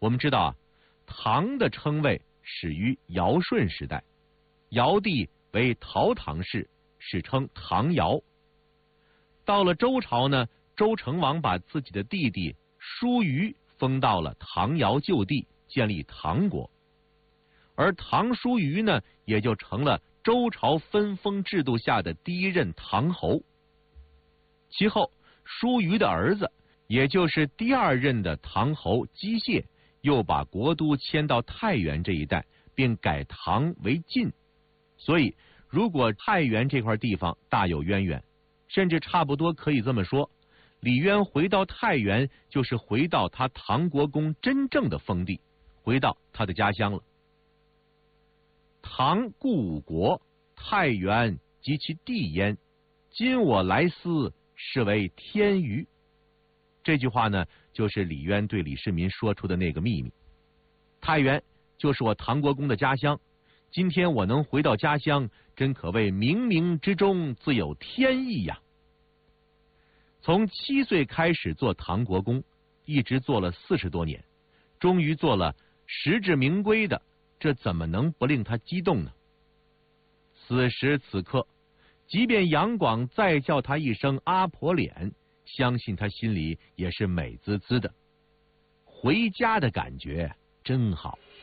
我们知道啊，唐的称谓始于尧舜时代，尧帝为陶唐氏，史称唐尧。到了周朝呢，周成王把自己的弟弟叔虞封到了唐尧旧地，建立唐国。而唐叔虞呢，也就成了周朝分封制度下的第一任唐侯。其后，叔虞的儿子，也就是第二任的唐侯姬谢，又把国都迁到太原这一带，并改唐为晋。所以，如果太原这块地方大有渊源，甚至差不多可以这么说，李渊回到太原，就是回到他唐国公真正的封地，回到他的家乡了。唐故五国，太原及其地焉。今我来思，是为天娱。这句话呢，就是李渊对李世民说出的那个秘密。太原就是我唐国公的家乡，今天我能回到家乡，真可谓冥冥之中自有天意呀。从7岁开始做唐国公，一直做了40多年，终于做了实至名归的，这怎么能不令他激动呢？此时此刻，即便杨广再叫他一声阿婆脸，相信他心里也是美滋滋的。回家的感觉真好。